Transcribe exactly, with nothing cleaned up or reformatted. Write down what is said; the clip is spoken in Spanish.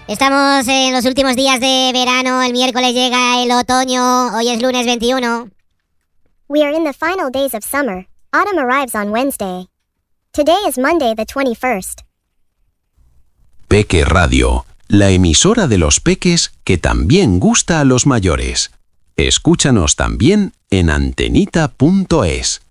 Estamos en los últimos días de verano, el miércoles llega el otoño, hoy es lunes veintiuno. We are in the final days of summer. Autumn arrives on Wednesday. Today is Monday the twenty-first. Peque Radio, la emisora de los peques que también gusta a los mayores. Escúchanos también en antenita punto es.